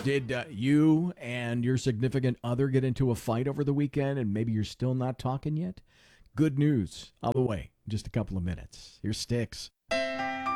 Did you and your significant other get into a fight over the weekend and maybe you're still not talking yet? Good news on the way. In just a couple of minutes. Here's Sticks.